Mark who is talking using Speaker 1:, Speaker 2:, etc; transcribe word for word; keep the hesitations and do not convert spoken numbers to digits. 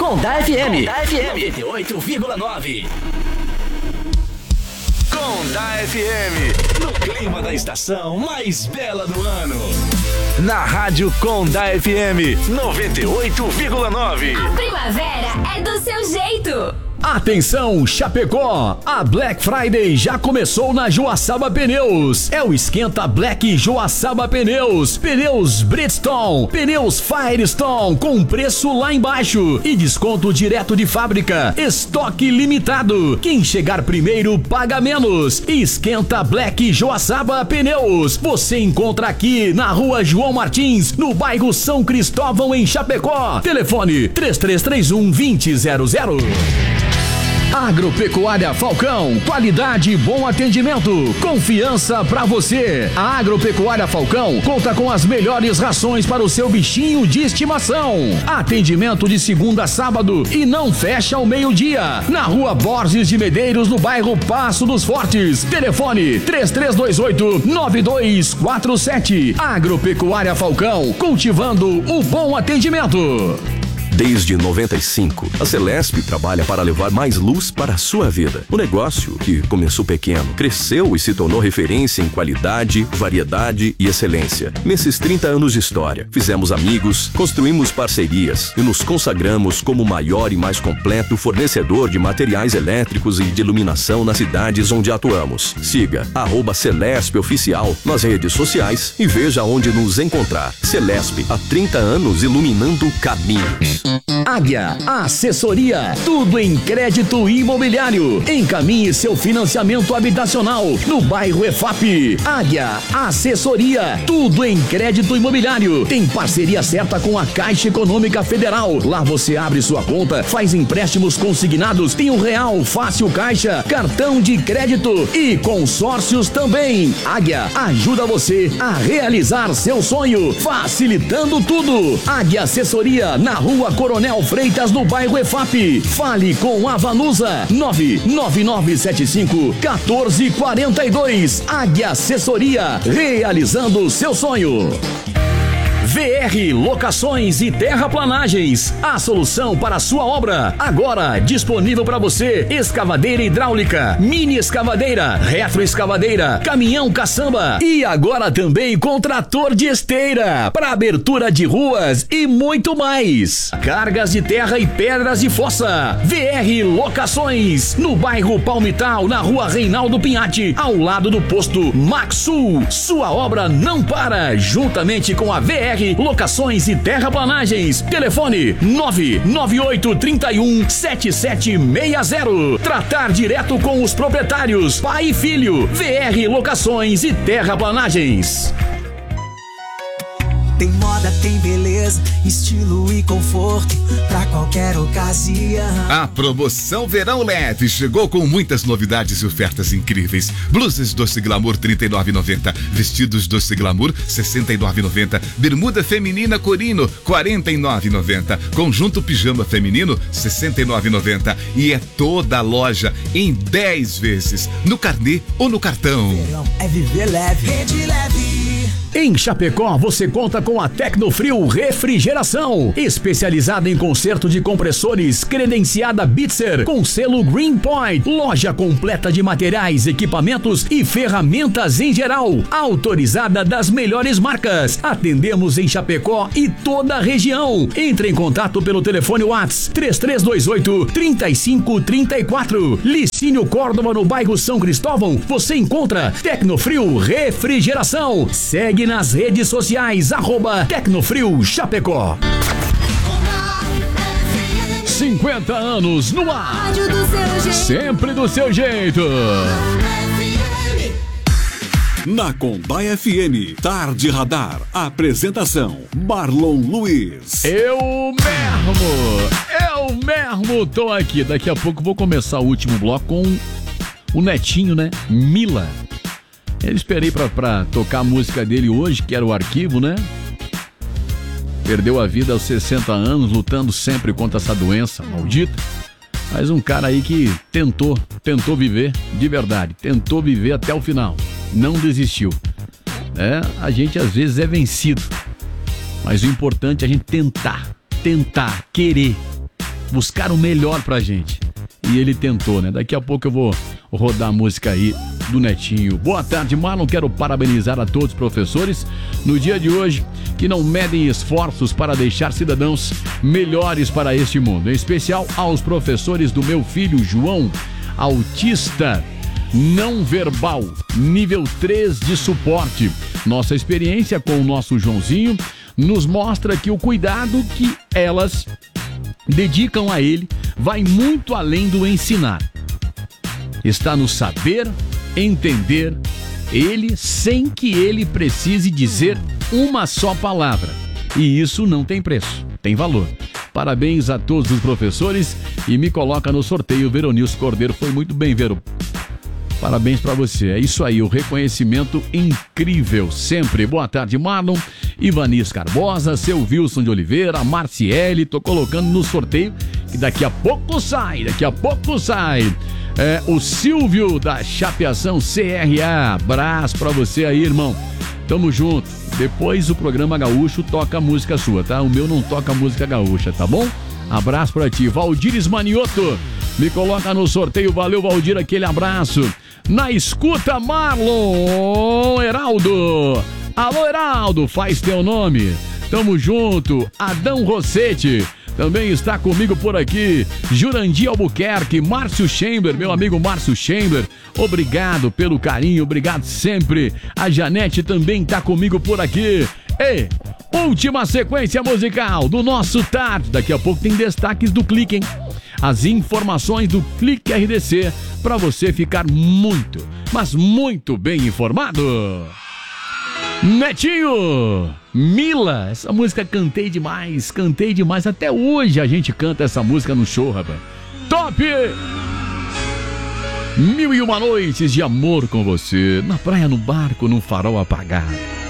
Speaker 1: Condá F M.
Speaker 2: Condá F M noventa e oito vírgula nove. Condá F M, no clima da estação mais bela do ano. Na rádio Condá F M noventa e oito vírgula nove.
Speaker 3: A primavera é do seu jeito.
Speaker 4: Atenção, Chapecó! A Black Friday já começou na Joaçaba Pneus. É o Esquenta Black Joaçaba Pneus. Pneus Bridgestone, pneus Firestone com preço lá embaixo e desconto direto de fábrica. Estoque limitado. Quem chegar primeiro paga menos. Esquenta Black Joaçaba Pneus. Você encontra aqui na Rua João Martins, no bairro São Cristóvão, em Chapecó. Telefone três três três um, dois zero zero zero. Agropecuária Falcão, qualidade e bom atendimento, confiança pra você. A Agropecuária Falcão conta com as melhores rações para o seu bichinho de estimação. Atendimento de segunda a sábado e não fecha ao meio-dia. Na Rua Borges de Medeiros, no bairro Passo dos Fortes. Telefone três três dois oito, nove dois quatro sete. Agropecuária Falcão, cultivando o bom atendimento.
Speaker 5: Desde noventa e cinco, a Celesp trabalha para levar mais luz para a sua vida. O negócio, que começou pequeno, cresceu e se tornou referência em qualidade, variedade e excelência. Nesses trinta anos de história, fizemos amigos, construímos parcerias e nos consagramos como o maior e mais completo fornecedor de materiais elétricos e de iluminação nas cidades onde atuamos. Siga arroba Celesp Oficial nas redes sociais e veja onde nos encontrar. Celesp, há trinta anos iluminando caminhos.
Speaker 4: Águia Assessoria, tudo em crédito imobiliário. Encaminhe seu financiamento habitacional no bairro E F A P. Águia Assessoria, tudo em crédito imobiliário. Tem parceria certa com a Caixa Econômica Federal. Lá você abre sua conta, faz empréstimos consignados, tem o Real Fácil Caixa, cartão de crédito e consórcios também. Águia ajuda você a realizar seu sonho, facilitando tudo. Águia Assessoria, na Rua Coronel Freitas, no bairro E F A P. Fale com a Vanusa nove nove nove sete cinco um quatro quatro dois. Águia Assessoria, realizando o seu sonho. V R Locações e Terraplanagens, a solução para a sua obra. Agora disponível para você: escavadeira hidráulica, mini escavadeira, retroescavadeira, caminhão caçamba e agora também com trator de esteira para abertura de ruas e muito mais. Cargas de terra e pedras de fossa. V R Locações, no bairro Palmital, na Rua Reinaldo Pinhatti, ao lado do posto Maxul. Sua obra não para, juntamente com a V R Locações e Terraplanagens. Telefone nove nove oito três um sete sete seis zero. Tratar direto com os proprietários, pai e filho. V R Locações e Terraplanagens.
Speaker 6: Tem moda, tem beleza, estilo e conforto pra qualquer ocasião.
Speaker 7: A promoção Verão Leve chegou com muitas novidades e ofertas incríveis. Blusas Doce Glamour trinta e nove reais e noventa centavos, vestidos Doce Glamour sessenta e nove reais e noventa centavos, bermuda feminina Corino quarenta e nove reais e noventa centavos, conjunto pijama feminino sessenta e nove reais e noventa centavos e é toda a loja em dez vezes no carnê ou no cartão.
Speaker 6: Verão é viver leve, rede leve.
Speaker 4: Em Chapecó, você conta com a Tecnofrio Refrigeração, especializada em conserto de compressores, credenciada Bitzer, com selo Green Point. Loja completa de materiais, equipamentos e ferramentas em geral, autorizada das melhores marcas. Atendemos em Chapecó e toda a região. Entre em contato pelo telefone WhatsApp três três dois oito, três cinco três quatro. Licínio Córdoba, no bairro São Cristóvão, você encontra Tecnofrio Refrigeração. Segue nas redes sociais, arroba Tecnofrio Chapecó. cinquenta anos no ar.
Speaker 3: Do seu jeito.
Speaker 4: Sempre do seu jeito.
Speaker 8: Na Condá F M, Tarde Radar. Apresentação: Marlon Luiz.
Speaker 4: Eu mesmo, eu mesmo tô aqui. Daqui a pouco vou começar o último bloco com o netinho, né? Mila. Eu esperei pra, pra tocar a música dele hoje, que era o Arquivo, né? Perdeu a vida aos sessenta anos, lutando sempre contra essa doença maldita. Mas um cara aí que tentou, tentou viver de verdade. Tentou viver até o final. Não desistiu. É, a gente às vezes é vencido. Mas o importante é a gente tentar, tentar, querer.
Speaker 1: buscar o melhor pra gente. E ele tentou, né? Daqui a pouco eu vou rodar a música aí do Netinho. Boa tarde, Marlon. Quero parabenizar a todos os professores no dia de hoje que não medem esforços para deixar cidadãos melhores para este mundo. Em especial aos professores do meu filho João, autista não verbal, nível três de suporte. Nossa experiência com o nosso Joãozinho nos mostra que o cuidado que elas dedicam a ele vai muito além do ensinar. Está no saber, entender ele sem que ele precise dizer uma só palavra. E isso não tem preço, tem valor. Parabéns a todos os professores e me coloca no sorteio. Veronilson Cordeiro, foi muito bem, Vero. Parabéns pra você, é isso aí, o reconhecimento incrível sempre. Boa tarde, Marlon, Ivanis Carbosa, seu Wilson de Oliveira, Marciele, tô colocando no sorteio que daqui a pouco sai, daqui a pouco sai. É, o Silvio da Chapeação C R A, abraço pra você aí, irmão. Tamo junto. Depois o programa Gaúcho toca a música sua, tá? O meu não toca a música gaúcha, tá bom? Abraço pra ti. Valdir Manioto, me coloca no sorteio. Valeu, Valdir, aquele abraço. Na escuta, Marlon Heraldo. Alô, Heraldo, faz teu nome. Tamo junto. Adão Rossetti também está comigo por aqui. Jurandir Albuquerque, Márcio Chamber, meu amigo Márcio Chamber, obrigado pelo carinho, obrigado sempre. A Janete também tá comigo por aqui. E última sequência musical do nosso tarde. Daqui a pouco tem destaques do Clique, hein? As informações do Clique R D C para você ficar muito, mas muito bem informado. Netinho, Mila, essa música cantei demais, cantei demais. Até hoje a gente canta essa música no show, rapaz. Top! Mil e uma noites de amor com você, na praia, no barco, no farol apagado.